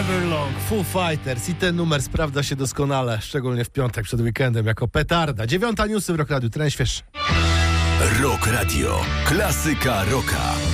Everlong, Foo Fighters i ten numer sprawdza się doskonale, szczególnie w piątek przed weekendem jako petarda. 9 newsy w Rock Radiu, tren świeższy. Rock Radio, klasyka rocka.